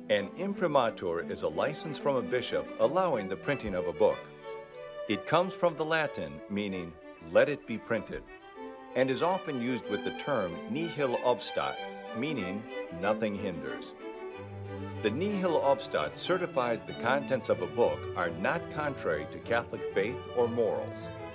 An imprimatur is a license from a bishop allowing the printing of a book. It comes from the Latin meaning, let it be printed, and is often used with the term nihil obstat, meaning nothing hinders. The nihil obstat certifies the contents of a book are not contrary to Catholic faith or morals.